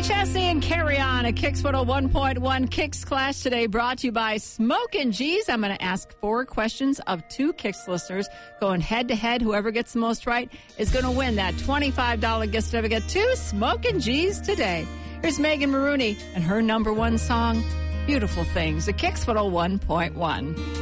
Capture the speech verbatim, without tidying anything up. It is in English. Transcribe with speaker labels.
Speaker 1: Kenny Chesney and Carry On at Kicks one oh one point one. Kicks Clash today brought to you by Smokin' G's. I'm going to ask four questions of two Kicks listeners going head to head. Whoever gets the most right is going to win that twenty-five dollars gift certificate to Smokin' G's today. Here's Megan Maroney and her number one song, Beautiful Things, at Kicks one oh one point one.